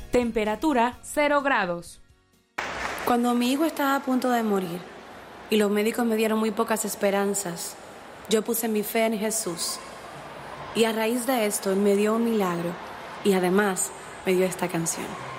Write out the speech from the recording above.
Temperatura 0 grados. Cuando mi hijo estaba a punto de morir y los médicos me dieron muy pocas esperanzas, yo puse mi fe en Jesús. Y a raíz de esto, Él me dio un milagro y además me dio esta canción.